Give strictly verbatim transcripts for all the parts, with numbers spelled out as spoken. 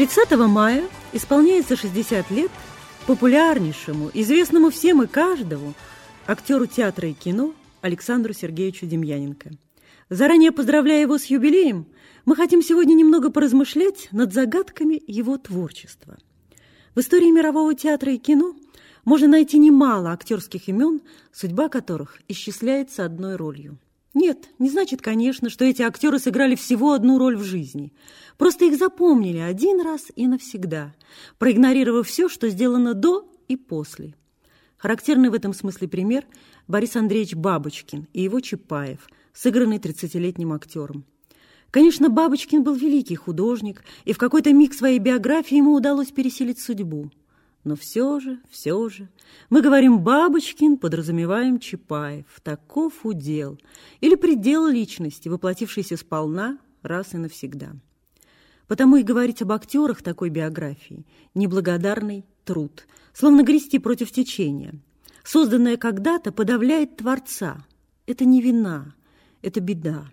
тридцатого мая исполняется шестьдесят лет популярнейшему, известному всем и каждому актеру театра и кино Александру Сергеевичу Демьяненко. Заранее поздравляя его с юбилеем, мы хотим сегодня немного поразмышлять над загадками его творчества. В истории мирового театра и кино можно найти немало актерских имен, судьба которых исчисляется одной ролью. Нет, не значит, конечно, что эти актеры сыграли всего одну роль в жизни. Просто их запомнили один раз и навсегда, проигнорировав все, что сделано до и после. Характерный в этом смысле пример – Борис Андреевич Бабочкин и его Чапаев, сыгранный тридцатилетним актером. Конечно, Бабочкин был великий художник, и в какой-то миг своей биографии ему удалось пересилить судьбу. Но все же, все же, мы говорим «Бабочкин», подразумеваем Чапаев. Таков удел или предел личности, воплотившийся сполна раз и навсегда. Потому и говорить об актерах такой биографии – неблагодарный труд, словно грести против течения. Созданное когда-то подавляет Творца. Это не вина, это беда.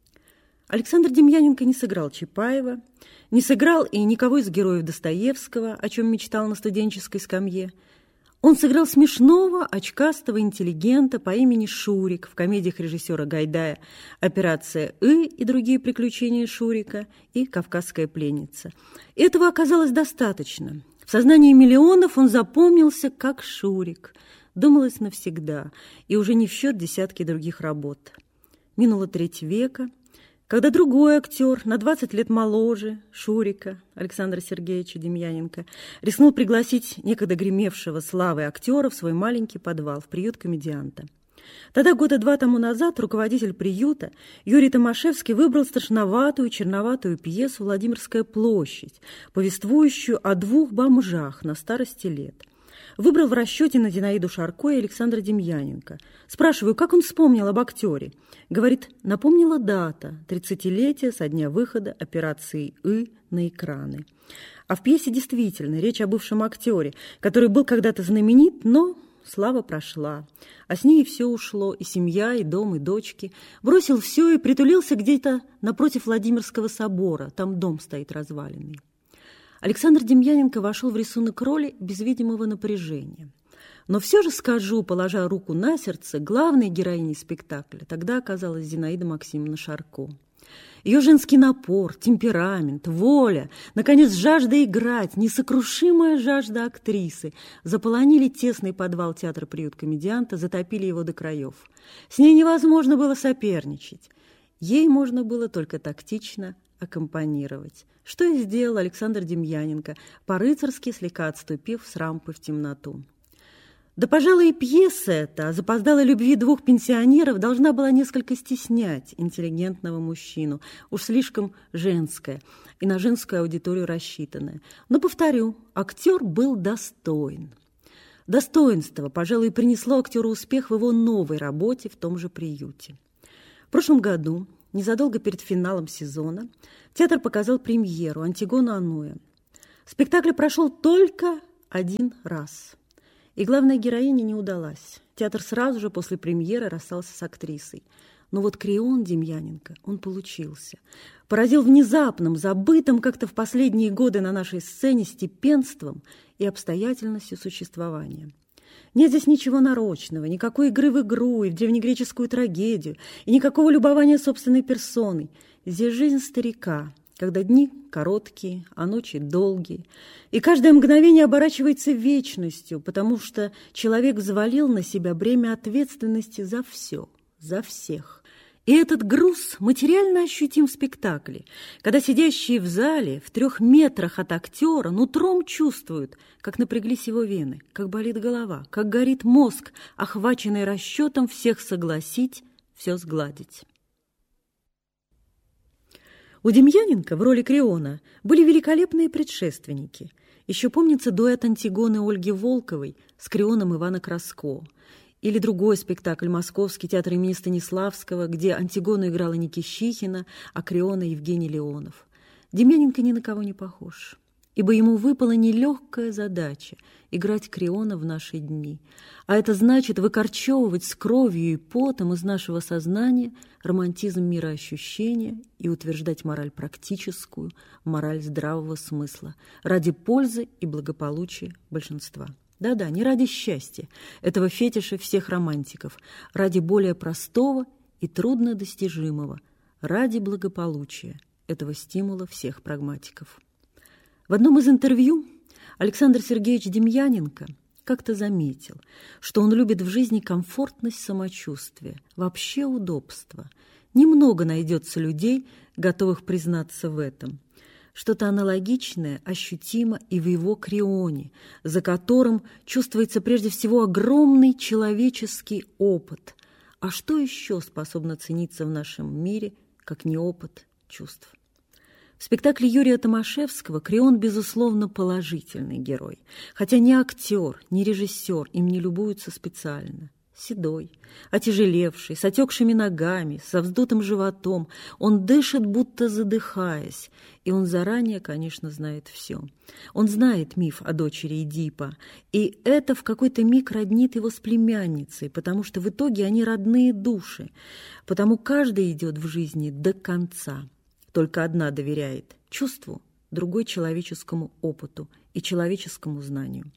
Александр Демьяненко не сыграл Чапаева, не сыграл и никого из героев Достоевского, о чем мечтал на студенческой скамье. Он сыграл смешного, очкастого интеллигента по имени Шурик в комедиях режиссера Гайдая «Операция И» и другие приключения Шурика и «Кавказская пленница». Этого оказалось достаточно. В сознании миллионов он запомнился как Шурик. Думалось навсегда, и уже не в счет десятки других работ. Минуло треть века, когда другой актер, на двадцать лет моложе Шурика, Александра Сергеевича Демьяненко, рискнул пригласить некогда гремевшего славой актера в свой маленький подвал, в приют комедианта. Тогда, года два тому назад, руководитель приюта Юрий Томашевский выбрал страшноватую черноватую пьесу «Владимирская площадь», повествующую о двух бомжах на старости лет. Выбрал в расчете на Зинаиду Шарко и Александра Демьяненко. Спрашиваю, как он вспомнил об актере. Говорит, напомнила дата, тридцатилетие со дня выхода операции «И» на экраны. А в пьесе действительно речь о бывшем актере, который был когда-то знаменит, но слава прошла. А с ней и все ушло, и семья, и дом, и дочки. Бросил все и притулился где-то напротив Владимирского собора. Там дом стоит разваленный. Александр Демьяненко вошел в рисунок роли без видимого напряжения. Но все же скажу, положа руку на сердце, главной героиней спектакля тогда оказалась Зинаида Максимовна Шарко. Ее женский напор, темперамент, воля, наконец, жажда играть, несокрушимая жажда актрисы заполонили тесный подвал театра-приют комедианта, затопили его до краев. С ней невозможно было соперничать. Ей можно было только тактично аккомпанировать, что и сделал Александр Демьяненко, по-рыцарски слегка отступив с рампы в темноту. Да, пожалуй, и пьеса эта о запоздалой любви двух пенсионеров должна была несколько стеснять интеллигентного мужчину, уж слишком женская и на женскую аудиторию рассчитанная. Но, повторю, актер был достоин. Достоинство, пожалуй, принесло актеру успех в его новой работе в том же приюте. В прошлом году, незадолго перед финалом сезона, театр показал премьеру «Антигону Онуя». Спектакль прошел только один раз. И главная героиня не удалась. Театр сразу же после премьеры расстался с актрисой. Но вот Креон Демьяненко, он получился. Поразил внезапным, забытым как-то в последние годы на нашей сцене степенством и обстоятельностью существования. Нет здесь ничего нарочного, никакой игры в игру и в древнегреческую трагедию, и никакого любования собственной персоной. Здесь жизнь старика, когда дни короткие, а ночи долгие, и каждое мгновение оборачивается вечностью, потому что человек взвалил на себя бремя ответственности за все, за всех. И этот груз материально ощутим в спектакле, когда сидящие в зале в трех метрах от актера нутром чувствуют, как напряглись его вены, как болит голова, как горит мозг, охваченный расчетом всех согласить, все сгладить. У Демьяненко в роли Креона были великолепные предшественники. Еще помнится дуэт Антигоны Ольги Волковой с Креоном Ивана Краско. Или другой спектакль «Московский театр имени Станиславского», где Антигону играла Никищихина, а Креона Евгений Леонов. Демьяненко ни на кого не похож. ибо ему выпала нелегкая задача – играть Креона в наши дни. А это значит выкорчевывать с кровью и потом из нашего сознания романтизм мироощущения и утверждать мораль практическую, мораль здравого смысла ради пользы и благополучия большинства. Да-да, не ради счастья, этого фетиша всех романтиков, ради более простого и труднодостижимого, ради благополучия этого стимула всех прагматиков. В одном из интервью Александр Сергеевич Демьяненко как-то заметил, что он любит в жизни комфортность самочувствия, вообще удобство. Немного найдется людей, готовых признаться в этом. Что-то аналогичное ощутимо и в его Креоне, за которым чувствуется прежде всего огромный человеческий опыт. А что еще способно цениться в нашем мире, как не опыт чувств? В спектакле Юрия Томашевского Креон, безусловно, положительный герой, хотя ни актер, ни режиссер им не любуются специально. Седой, отяжелевший, с отекшими ногами, со вздутым животом, он дышит, будто задыхаясь, и он заранее, конечно, знает все. Он знает миф о дочери Эдипа, и это в какой-то миг роднит его с племянницей, потому что в итоге они родные души, потому каждый идет в жизни до конца. Только одна доверяет чувству, другой человеческому опыту и человеческому знанию.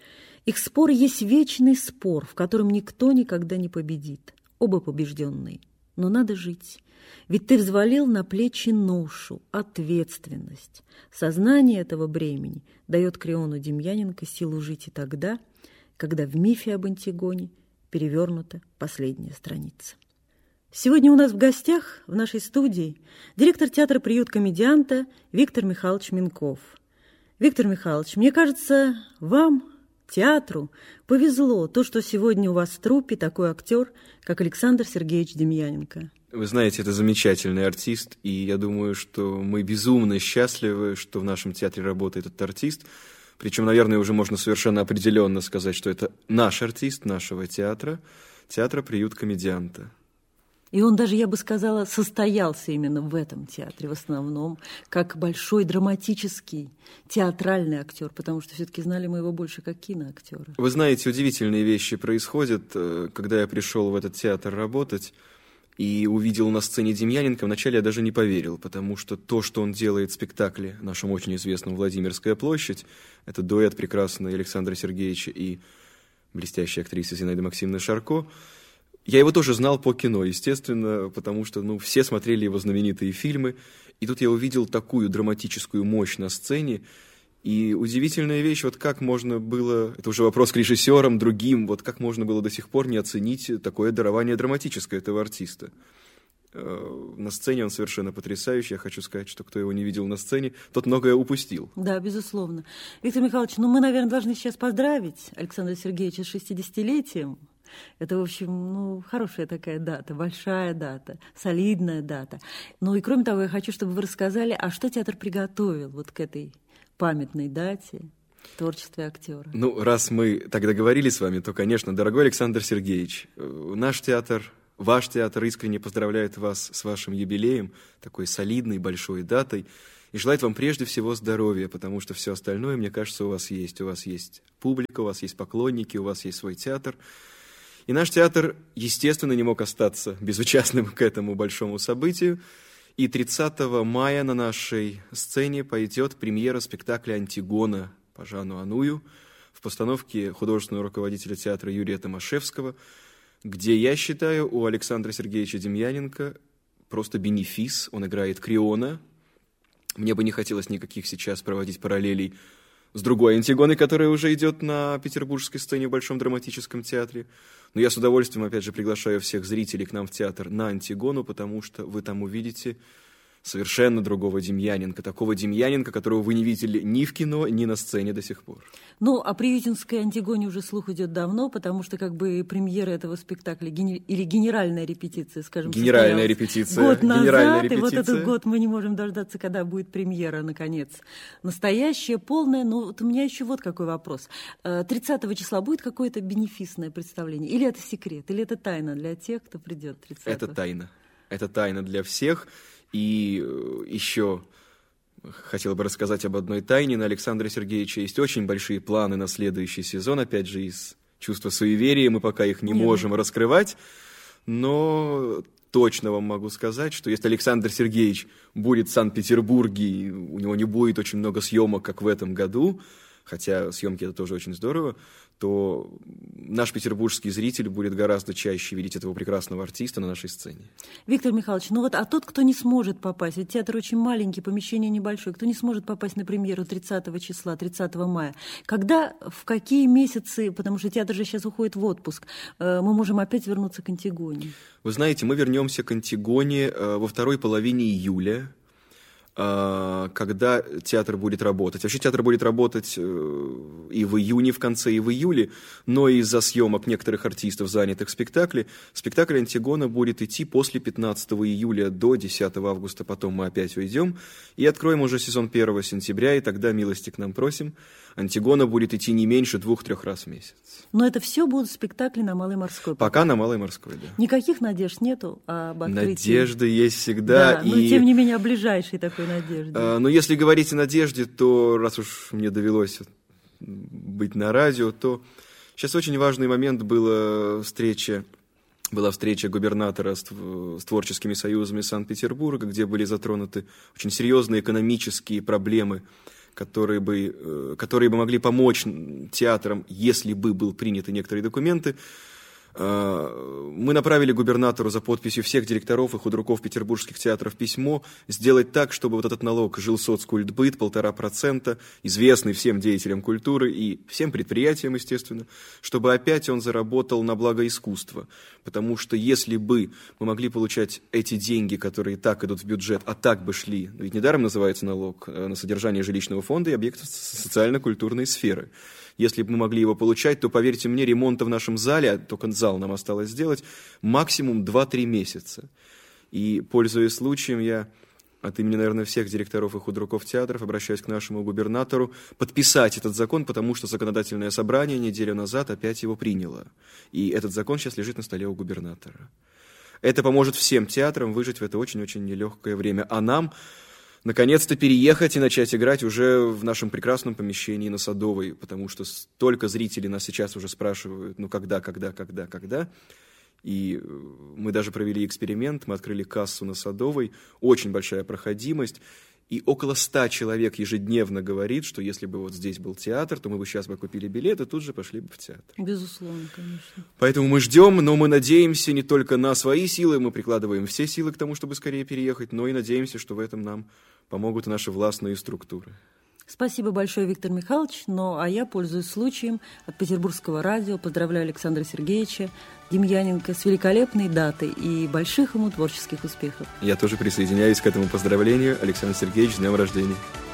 Их спор есть вечный спор, в котором никто никогда не победит. Оба побежденные. Но надо жить. Ведь ты взвалил на плечи ношу, ответственность. Сознание этого бремени дает Креону Демьяненко силу жить и тогда, когда в мифе об Антигоне перевернута последняя страница. Сегодня у нас в гостях в нашей студии директор театра «Приют комедианта» Виктор Михайлович Минков. Виктор Михайлович, мне кажется, вам, театру, повезло то, что сегодня у вас в труппе такой актер, как Александр Сергеевич Демьяненко. Вы знаете, это замечательный артист, и я думаю, что мы безумно счастливы, что в нашем театре работает этот артист. Причем, наверное, уже можно совершенно определенно сказать, что это наш артист нашего театра, театра «Приют комедианта». И он даже, я бы сказала, состоялся именно в этом театре в основном, как большой драматический, театральный актер, потому что все-таки знали мы его больше как киноактера. Вы знаете, удивительные вещи происходят. Когда я пришел в этот театр работать и увидел на сцене Демьяненко, вначале я даже не поверил, потому что то, что он делает в спектакле нашем очень известном «Владимирская площадь», это дуэт прекрасный Александра Сергеевича и блестящей актрисы Зинаиды Максимовны Шарко. Я его тоже знал по кино, естественно, потому что ну, все смотрели его знаменитые фильмы. И тут я увидел такую драматическую мощь на сцене. И удивительная вещь, вот как можно было, это уже вопрос к режиссерам, другим, вот как можно было до сих пор не оценить такое дарование драматическое этого артиста. На сцене он совершенно потрясающий. Я хочу сказать, что кто его не видел на сцене, тот многое упустил. Да, безусловно. Виктор Михайлович, ну мы, наверное, должны сейчас поздравить Александра Сергеевича с шестидесятилетием. Это, в общем, ну, хорошая такая дата, большая дата, солидная дата. Ну и кроме того, я хочу, чтобы вы рассказали, а что театр приготовил вот к этой памятной дате в творчестве актера? Ну, раз мы так договорились с вами, то, конечно, дорогой Александр Сергеевич, наш театр, ваш театр искренне поздравляет вас с вашим юбилеем, такой солидной, большой датой, и желает вам прежде всего здоровья, потому что все остальное, мне кажется, у вас есть. У вас есть публика, у вас есть поклонники, у вас есть свой театр. И наш театр, естественно, не мог остаться безучастным к этому большому событию. И тридцатого мая на нашей сцене пойдет премьера спектакля «Антигона» по Жану Аную в постановке художественного руководителя театра Юрия Томашевского, где, я считаю, у Александра Сергеевича Демьяненко просто бенефис. Он играет Креона. Мне бы не хотелось никаких сейчас проводить параллелей с другой Антигоной, которая уже идет на петербургской сцене в Большом драматическом театре. Но я с удовольствием, опять же, приглашаю всех зрителей к нам в театр на Антигону, потому что вы там увидите совершенно другого Демьяненко, такого Демьяненко, которого вы не видели ни в кино, ни на сцене до сих пор. Ну, о приютинской Антигоне уже слух идет давно, потому что как бы премьера этого спектакля гени... или генеральная репетиция, скажем, генеральная репетиция, год назад, генеральная репетиция. И вот этот год мы не можем дождаться, когда будет премьера, наконец. Настоящая, полная. Ну, вот у меня еще вот какой вопрос. тридцатого числа будет какое-то бенефисное представление? Или это секрет? Или это тайна для тех, кто придет тридцатого? Это тайна. Это тайна для всех. И еще хотел бы рассказать об одной тайне. На Александра Сергеевича есть очень большие планы на следующий сезон. Опять же, из чувства суеверия мы пока их не Нет. можем раскрывать. Но точно вам могу сказать, что если Александр Сергеевич будет в Санкт-Петербурге, у него не будет очень много съемок, как в этом году, хотя съемки это тоже очень здорово, то наш петербургский зритель будет гораздо чаще видеть этого прекрасного артиста на нашей сцене. Виктор Михайлович, ну вот, а тот, кто не сможет попасть, ведь театр очень маленький, помещение небольшое, кто не сможет попасть на премьеру тридцатого числа, тридцатого мая, когда, в какие месяцы, потому что театр же сейчас уходит в отпуск, мы можем опять вернуться к «Антигоне»? Вы знаете, мы вернемся к «Антигоне» во второй половине июля, когда театр будет работать. Вообще театр будет работать и в июне, в конце, и в июле, но из-за съемок некоторых артистов, занятых в спектакле, спектакль «Антигона» будет идти после пятнадцатого июля до десятого августа, потом мы опять уйдем, и откроем уже сезон первого сентября, и тогда милости к нам просим. «Антигона» будет идти не меньше двух-трех раз в месяц. Но это все будут спектакли на Малой Морской? Пока, пока на Малой Морской, да. Никаких надежд нету об открытии? Надежды есть всегда. Да, и... но тем не менее о ближайшей такой надежде. А, но если говорить о надежде, то раз уж мне довелось быть на радио, то сейчас очень важный момент была встреча, была встреча губернатора с, с творческими союзами Санкт-Петербурга, где были затронуты очень серьезные экономические проблемы, которые бы, которые бы могли помочь театрам, если бы были приняты некоторые документы. Мы направили губернатору за подписью всех директоров и худруков петербургских театров письмо сделать так, чтобы вот этот налог жилсоцкультбыт, полтора процента, известный всем деятелям культуры и всем предприятиям, естественно, чтобы опять он заработал на благо искусства. Потому что если бы мы могли получать эти деньги, которые так идут в бюджет, а так бы шли, ведь недаром называется налог на содержание жилищного фонда и объектов социально-культурной сферы. Если бы мы могли его получать, то, поверьте мне, ремонта в нашем зале, а только зал нам осталось сделать, максимум два-три месяца. И, пользуясь случаем, я от имени, наверное, всех директоров и худруков театров обращаюсь к нашему губернатору подписать этот закон, потому что законодательное собрание неделю назад опять его приняло. И этот закон сейчас лежит на столе у губернатора. Это поможет всем театрам выжить в это очень-очень нелегкое время. А нам... наконец-то переехать и начать играть уже в нашем прекрасном помещении на Садовой, потому что столько зрителей нас сейчас уже спрашивают, ну когда, когда, когда, когда. И мы даже провели эксперимент, мы открыли кассу на Садовой, очень большая проходимость, и около ста человек ежедневно говорит, что если бы вот здесь был театр, то мы бы сейчас бы купили билет и тут же пошли бы в театр. Безусловно, конечно. Поэтому мы ждем, но мы надеемся не только на свои силы, мы прикладываем все силы к тому, чтобы скорее переехать, но и надеемся, что в этом нам помогут наши властные структуры. Спасибо большое, Виктор Михайлович. Ну, а я, пользуясь случаем, от Петербургского радио поздравляю Александра Сергеевича Демьяненко с великолепной датой и больших ему творческих успехов. Я тоже присоединяюсь к этому поздравлению. Александр Сергеевич, с днем рождения.